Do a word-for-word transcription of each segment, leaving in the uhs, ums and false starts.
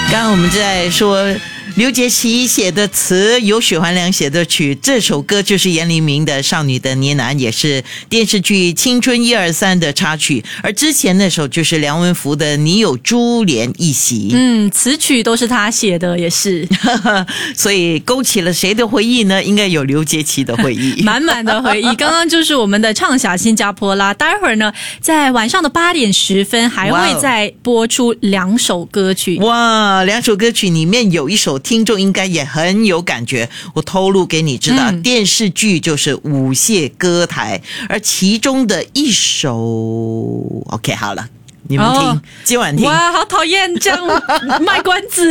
刚刚我们在说刘杰奇写的词，由许环良写的曲，这首歌就是严黎明的《少女的呢喃》，也是电视剧《青春一二三》的插曲。而之前那首就是梁文福的《你有珠帘一袭》， 嗯，词曲都是他写的，也是， 所以勾起了谁的回忆呢？应该有刘杰奇的回忆， 满满的回忆。刚刚就是我们的畅想新加坡啦，待会儿呢，在晚上的八点十分还会再播出两首歌曲。 哇，两首歌曲里面有一首听众应该也很有感觉，我透露给你知道，嗯、电视剧就是《舞榭歌台》，而其中的一首 ，OK， 好了，你们听，哦、今晚听。 哇，好讨厌这样卖关子。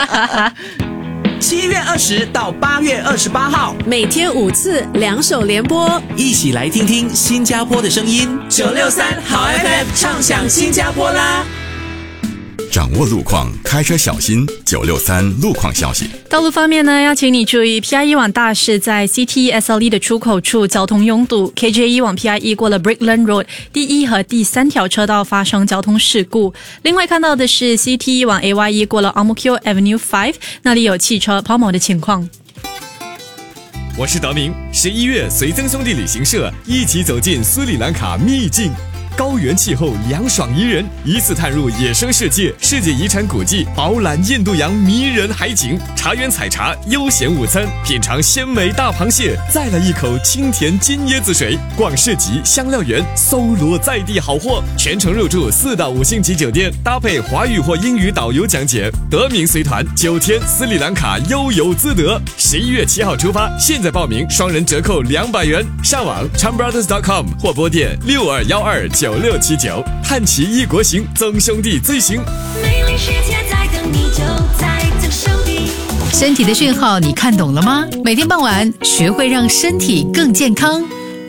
七月二十到八月二十八号， 每天五次，两首联播， 一起来听听新加坡的声音。九六三好 F M 唱响新加坡啦！ 掌握路况，开车小心。九六三路况消息。 道路方面呢，要请你注意 P I E 往大市在 C T S L E 的出口处交通拥堵 ，K J E 往 P I E 过了 Brickland Road 第一和第三条车道发生交通事故。另外看到的是 C T E 往 A Y E 过了 Ang Mo Kio Avenue 五， 那里有汽车抛锚的情况。 我是德明，十一月随曾兄弟旅行社一起走进斯里兰卡秘境。高原气候凉爽宜人，一次探入野生世界，世界遗产古迹，饱览印度洋迷人海景，茶园采茶，悠闲午餐，品尝鲜美大螃蟹，再来一口清甜金椰子水，逛市集香料园，搜罗在地好货，全程入住四到五星级酒店，搭配华语或英语导游讲解，德明随团九天斯里兰卡悠游自得。十一月七号出发，现在报名双人折扣两百元，上网 chambrothers dot com 或拨电六二幺二九六七九，探奇异国行，曾兄弟最行。 美丽世界在等你，就在曾兄弟。 身体的讯号你看懂了吗？每天傍晚学会让身体更健康。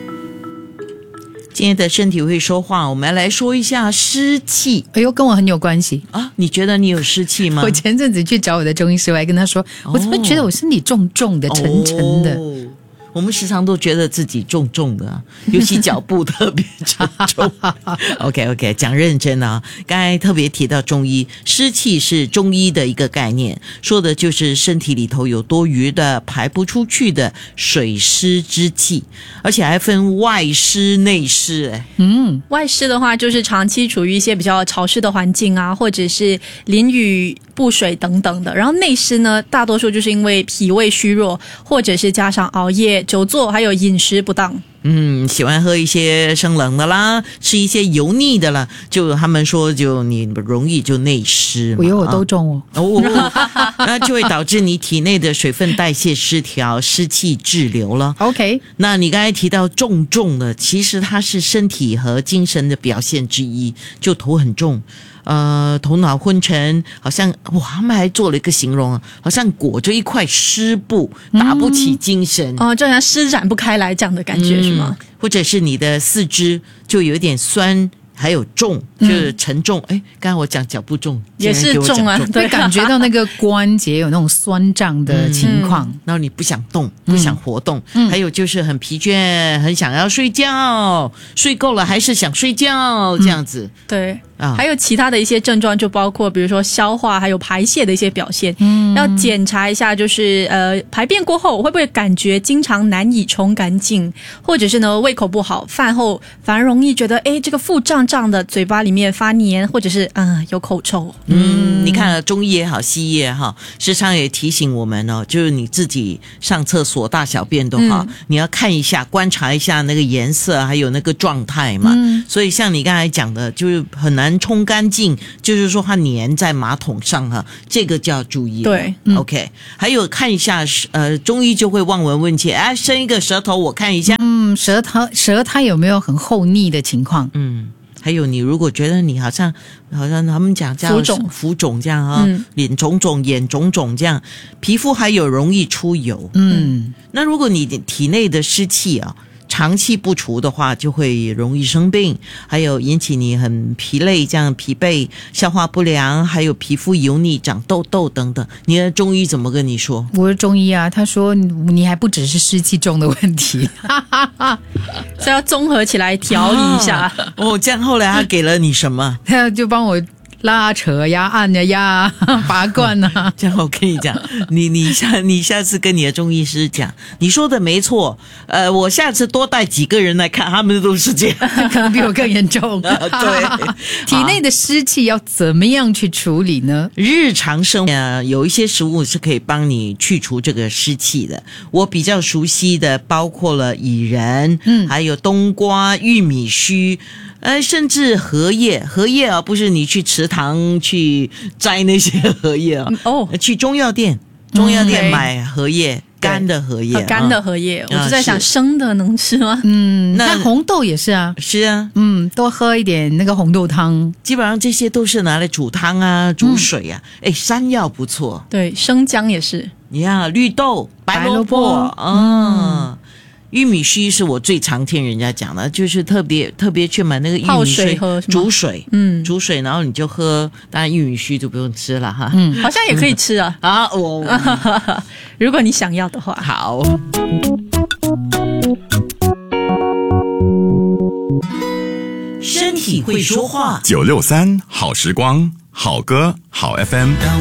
今天的身体会说话，我们来说一下湿气。 哎呦，跟我很有关系啊！你觉得你有湿气吗？ 我前阵子去找我的中医师，我还跟他说，哦、我怎么觉得我身体重重的、沉沉的。 哦，我们时常都觉得自己重重的，尤其脚部特别重重。OK OK， 讲认真啊！刚才特别提到中医，湿气是中医的一个概念，说的就是身体里头有多余的排不出去的水湿之气，而且还分外湿内湿。哎， 嗯，外湿的话就是长期处于一些比较潮湿的环境啊，或者是淋雨布水等等的。然后内湿呢，大多数就是因为脾胃虚弱，或者是加上熬夜、久坐，还有饮食不当。 嗯，喜欢喝一些生冷的啦，吃一些油腻的啦，就他们说就你容易就内湿嘛。 我以为我都中哦， 哦，那就会导致你体内的水分代谢失调，湿气滞留了。 OK， 那你刚才提到重重的，其实它是身体和精神的表现之一，就头很重。呃，头脑昏沉，好像哇，他们还做了一个形容啊，好像裹着一块湿布，打不起精神。 嗯、哦，就好像施展不开来这样的感觉、嗯、是吗？ 或者是你的四肢就有点酸，还有重，就是沉重。哎、嗯，刚才我讲脚部重， 也是重啊， 对，感觉到那个关节有那种酸胀的情况、嗯， 然后你不想动，不想活动，嗯、还有就是很疲倦，很想要睡觉，睡够了还是想睡觉，这样子。 嗯、对。啊、还有其他的一些症状，就包括比如说消化还有排泄的一些表现，嗯，要检查一下，就是呃排便过后会不会感觉经常难以冲干净，或者是呢胃口不好，饭后反而容易觉得哎这个腹胀胀的，嘴巴里面发黏，或者是嗯、呃、有口臭。 嗯，你看中医也好，西医也好，时常也提醒我们哦，就是你自己上厕所大小便都好、嗯，你要看一下观察一下那个颜色还有那个状态嘛。嗯，所以像你刚才讲的，就是很难冲干净，就是说它粘在马桶上哈，这个就要注意。 对、 嗯、，OK。还有看一下，呃，中医就会望闻问切，哎，伸一个舌头，我看一下， 嗯，舌头舌苔有没有很厚腻的情况？ 嗯，还有你如果觉得你好像好像他们讲叫浮肿浮肿这样啊、嗯，脸肿肿、眼肿肿这样，皮肤还有容易出油。嗯，那如果你体内的湿气啊。长期不除的话，就会容易生病，还有引起你很疲累，这样疲惫、消化不良，还有皮肤油腻、长痘痘等等。你的中医怎么跟你说？ 我的中医啊，他说你还不只是湿气重的问题， 所以要综合起来调理一下。 啊、哦，这样后来他给了你什么？ 他就帮我拉扯呀、按呀呀、拔罐啊。 这样我跟你讲，你你下你下次跟你的中医师讲，你说的没错，呃，我下次多带几个人来看，他们都是这样， 可能比我更严重。 对， 体内的湿气要怎么样去处理呢？ 日常生活呃有一些食物是可以帮你去除这个湿气的。我比较熟悉的包括了薏仁，嗯，还有冬瓜、玉米须。呃，甚至荷叶，荷叶啊，不是你去池塘去摘那些荷叶啊， 哦， 去中药店，中药店嗯买荷叶，干的荷叶， 干的荷叶，我就在想， 是生的能吃吗？ 嗯， 那像红豆也是啊， 是啊， 嗯，多喝一点那个红豆汤。 基本上这些都是拿来煮汤啊、煮水啊。哎、山药不错， 对，生姜也是。 你看绿豆、白萝卜， 白萝卜嗯。玉米须是我最常听人家讲的，就是特别特别去买那个玉泡米须水喝是吗煮水， 嗯煮水，然后你就喝，当然玉米须就不用吃了哈。 嗯， 好像也可以吃啊， 啊，我如果你想要的话。 好。身体会说话， 九六三好时光，好歌好 F M。 当